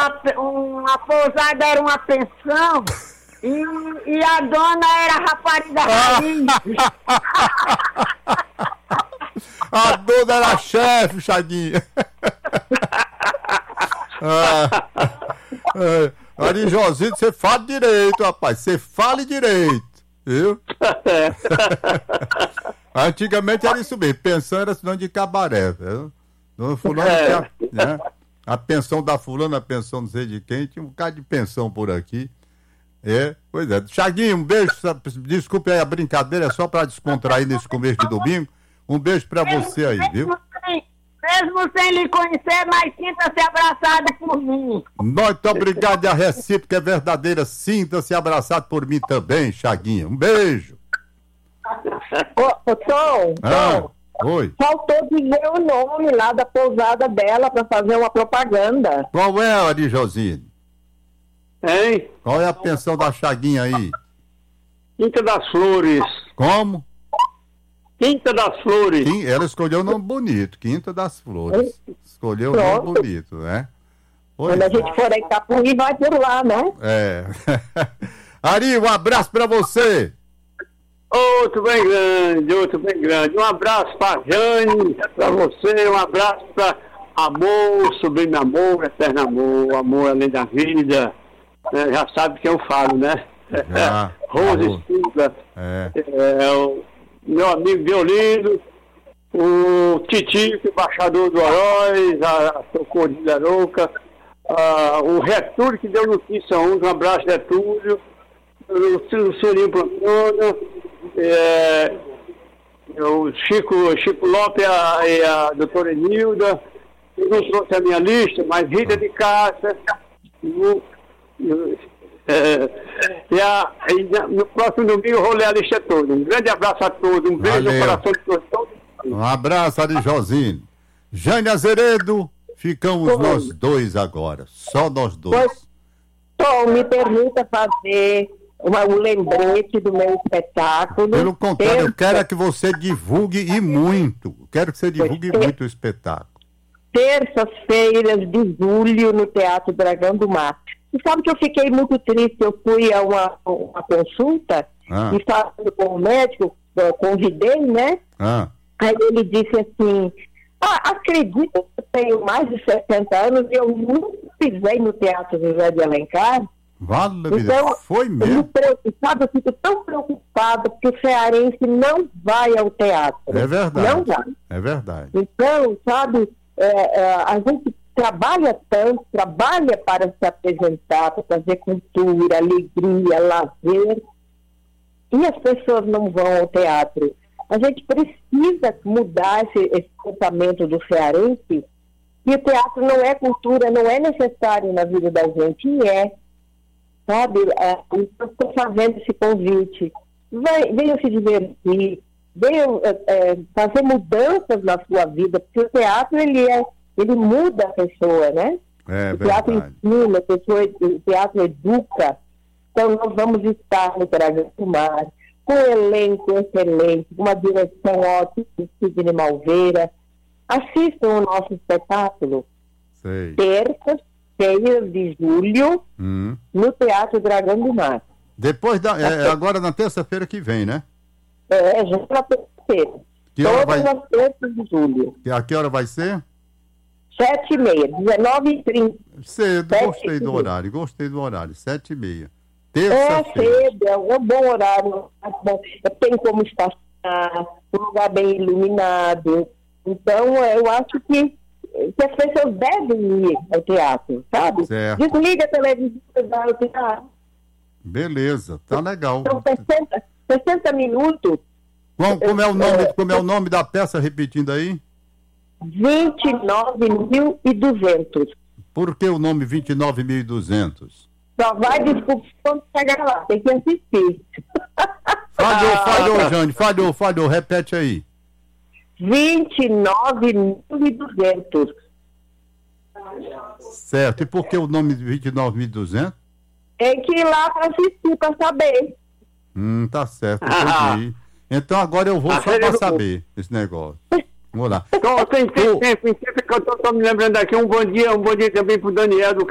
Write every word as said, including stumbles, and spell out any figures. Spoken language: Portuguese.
uma, uma pousada era uma pensão e, e a dona era a rapariga raiz. A dona era a chefe, Chaguinha. ah, ah, Ari Josino, você fala direito, rapaz. Você fale direito, viu? Antigamente era isso mesmo. Pensão era sinônimo de cabaré, viu? Dona Fulana É. tinha, né? A pensão da fulana, a pensão não sei de quem, tinha um bocado de pensão por aqui. É, pois é. Chaguinho, um beijo, desculpe aí a brincadeira, é só pra descontrair nesse começo de domingo. Um beijo pra você aí, viu? Mesmo sem, mesmo sem lhe conhecer, mas sinta-se abraçado por mim. Muito obrigado, e a recíproca é verdadeira. Sinta-se abraçado por mim também, Chaguinha. Um beijo. Ô, ô Tom, Ah, Tom, oi. faltou dizer o nome lá da pousada dela para fazer uma propaganda. Qual é, Ari Josino? Hein? Qual é a pensão da Chaguinha aí? Quinta das Flores. Como? Quinta das Flores. Quim- Ela escolheu um nome bonito, Quinta das Flores. Escolheu um nome Pronto. bonito, né? Pois Quando a é. gente for em Capuí, vai por lá, né? É. Ari, um abraço pra você. Outro bem grande, outro bem grande. Um abraço pra Jane, pra você, um abraço pra Amor, sublime amor, eterno amor, amor além da vida. É, já sabe que eu falo, né? Já. Rose Alô. Estuda, É. é, o meu amigo Violino, o Titico, embaixador do Heróis, a Socorro de Lerouca, a, o Retúlio que deu notícia ontem, um abraço, Retúlio, o Cirinho Plantona, é, o Chico, Chico Lopes e a, e a doutora Enilda. Eu não trouxe a minha lista, mas Rita de Cássia, o, o, é, e, a, e na- no próximo domingo eu vou ler a lista toda. Um grande abraço a todos, um beijo Valeu. no coração de todos. todos. Um abraço, Ari Josino. Jane Azeredo, ficamos Oi. nós dois agora. Só nós dois. Pois- Tom, me permita fazer uma, um lembrete do meu espetáculo. Pelo contrário, eu Terça- quero é que você divulgue e muito. Quero que você divulgue Pois é. muito o espetáculo. terças-feiras de julho no Teatro Dragão do Mar. E sabe que eu fiquei muito triste, eu fui a uma, uma consulta Ah. e falando com o médico, eu convidei, né? Ah, Aí ele disse assim, ah, acredita que eu tenho mais de sessenta anos e eu nunca pisei no Teatro José de Alencar? vale, Então, foi eu me mesmo. preocupado, eu fico tão preocupada porque o cearense não vai ao teatro. É verdade. Não vai. É verdade. Então, sabe, é, é, a gente trabalha tanto, trabalha para se apresentar, para trazer cultura, alegria, lazer, e as pessoas não vão ao teatro. A gente precisa mudar esse, esse pensamento do cearense, que o teatro não é cultura, não é necessário na vida da gente, e é. Sabe, é, eu estou fazendo esse convite. Vai- Venham se divertir, venham é, é, fazer mudanças na sua vida, porque o teatro, ele, é, ele muda a pessoa, né? É O teatro verdade. ensina, a pessoa, o teatro educa. Então, nós vamos estar no Dragão do Mar, com um elenco excelente, uma direção ótima, de Sidney Malveira. Assistam o nosso espetáculo, Sei. terça-feira de julho, Hum. no Teatro Dragão do Mar. Depois da. É, agora na terça-feira que vem, né? É, já na terça-feira. Que hora Todas vai- as terças de julho. Que- A que hora vai ser? Sete e meia, dezenove e trinta. Cedo, Sete gostei e do meia. horário, gostei do horário. Sete e meia. É Terça-feira. cedo, é um bom horário. é bom. Tem como estacionar, um lugar bem iluminado. Então, eu acho que, que as pessoas devem ir ao teatro, sabe? Certo. Desliga a televisão e vai ao teatro. Beleza, tá legal. São sessenta, sessenta minutos, Como, como é o nome, como é o nome da peça, repetindo aí? vinte e nove mil e duzentos. Por que o nome vinte e nove mil e duzentos? Só vai descobrir quando chegar lá, tem que assistir. Falhou, Ah. falhou, Jane, falhou, falhou, repete aí. vinte e nove mil e duzentos. Certo, e por que o nome vinte e nove mil e duzentos? Tem que ir lá para assistir, para saber. Hum, tá certo, Ah. entendi. Então agora eu vou Ah, só ele pra não- saber esse negócio. Vamos lá. Então, tem, tem, tem, tem, sempre que eu tô, tô me lembrando aqui, um bom dia, um bom dia também pro Daniel do